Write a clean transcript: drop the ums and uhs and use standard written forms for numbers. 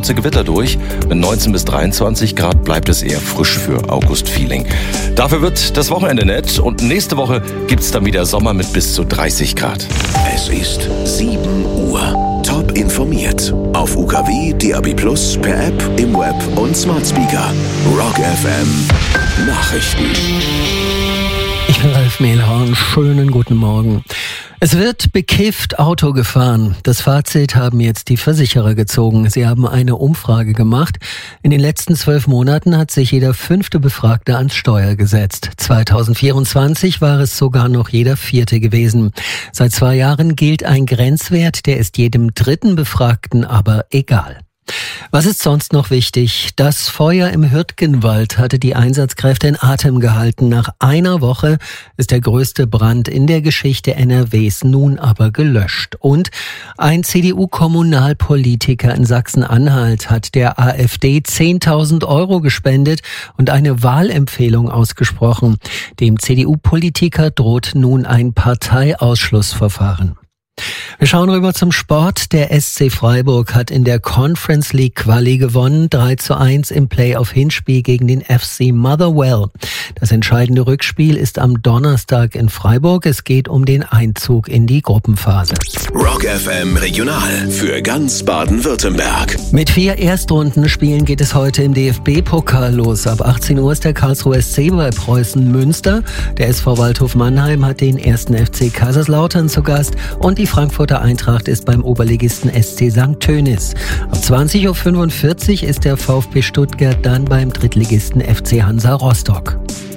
kurze Gewitter durch. Mit 19 bis 23 Grad bleibt es eher frisch für August-Feeling. Dafür wird das Wochenende nett und nächste Woche gibt's dann wieder Sommer mit bis zu 30 Grad. Es ist 7 Uhr. Top informiert. Auf UKW, DAB+, per App, im Web und Smart Speaker. Rock FM Nachrichten. Ich bin Ralf Mehlhorn. Schönen guten Morgen. Es wird bekifft Auto gefahren. Das Fazit haben jetzt die Versicherer gezogen. Sie haben eine Umfrage gemacht. In den letzten 12 Monaten hat sich jeder 5. Befragte ans Steuer gesetzt. 2024 war es sogar noch jeder 4. gewesen. Seit 2 Jahren gilt ein Grenzwert, der ist jedem 3. Befragten aber egal. Was ist sonst noch wichtig? Das Feuer im Hürtgenwald hatte die Einsatzkräfte in Atem gehalten. Nach einer Woche ist der größte Brand in der Geschichte NRWs nun aber gelöscht. Und ein CDU-Kommunalpolitiker in Sachsen-Anhalt hat der AfD 10.000 Euro gespendet und eine Wahlempfehlung ausgesprochen. Dem CDU-Politiker droht nun ein Parteiausschlussverfahren. Wir schauen rüber zum Sport. Der SC Freiburg hat in der Conference League Quali gewonnen. 3:1 im Playoff-Hinspiel gegen den FC Motherwell. Das entscheidende Rückspiel ist am Donnerstag in Freiburg. Es geht um den Einzug in die Gruppenphase. Rock FM Regional für ganz Baden-Württemberg. Mit 4 Erstrundenspielen geht es heute im DFB-Pokal los. Ab 18 Uhr ist der Karlsruher SC bei Preußen Münster. Der SV Waldhof Mannheim hat den 1. FC Kaiserslautern zu Gast und die Frankfurter Eintracht ist beim Oberligisten SC St. Tönis. Ab 20:45 Uhr ist der VfB Stuttgart dann beim Drittligisten FC Hansa Rostock.